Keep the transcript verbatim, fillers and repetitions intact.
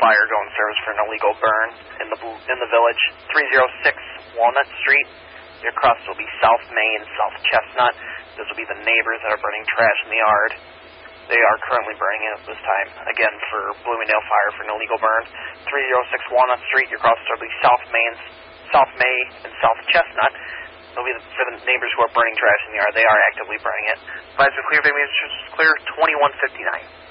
fire going service for an illegal burn in the in the village. three oh six Walnut Street. Your cross will be South Main, South Chestnut. This will be the neighbors that are burning trash in the yard. They are currently burning it at this time. Again, for Bloomingdale Fire for an illegal burn. three oh six Walnut Street. Your cross will be South Main, South May, and South Chestnut. It'll be for the neighbors who are burning trash in the yard. They are actively burning it. Advise me clear, baby. It's clear twenty-one fifty-nine.